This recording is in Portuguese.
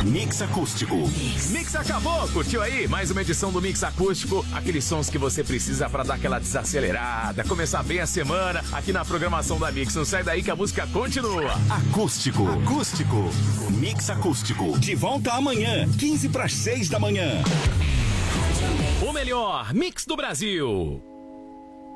Mix Acústico. Mix acabou, curtiu aí? Mais uma edição do Mix Acústico. Aqueles sons que você precisa pra dar aquela desacelerada, começar bem a semana aqui na programação da Mix. Não sai daí que a música continua. Acústico. Mix Acústico. De volta amanhã, 15 para as 6 da manhã. O melhor Mix do Brasil.